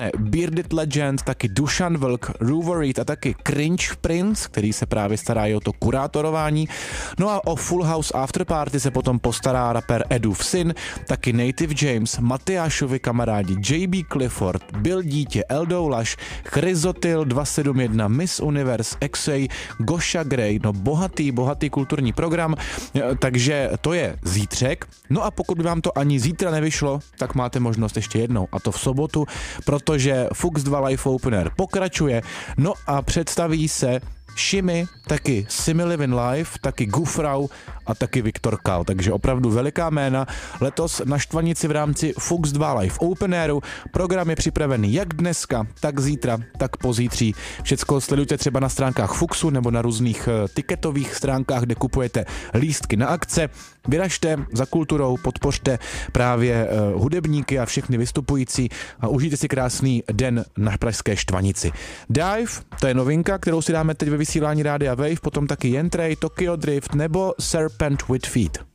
Bearded Legend, taky Dušan Vlk, Ruvorit a taky Cringe Prince, který se právě stará i o to kurátorování. No a o Full House Afterparty se potom postará rapper Edův syn, taky Native James, Matyášovi kamarádi, JB Clifford, Bill Dítě, Eldou Laš, Chryzotyl 271, Miss Universe, XA, Gosha Grey, no bohatý kulturní program, takže to je zítřek. No a pokud by vám to ani zítra nevyšlo, tak máte možnost ještě jednou, a to v sobotu, protože Fux 2 Live Opener pokračuje, no a představí se Shimmy, taky Simi Livin Live, taky Gufrau a taky Viktor Kal, takže opravdu veliká jména letos na Štvanici v rámci Fux 2 Live Open Airu. Program je připravený jak dneska, tak zítra, tak pozítří. Všecko sledujte třeba na stránkách Fuxu nebo na různých tiketových stránkách, kde kupujete lístky na akce. Vyražte za kulturou, podpořte právě hudebníky a všechny vystupující a užijte si krásný den na pražské Štvanici. Dive, to je novinka, kterou si dáme teď ve vysílání Rádia Wave, potom taky Jentrej, Tokyo Drift nebo Serpent with Feet.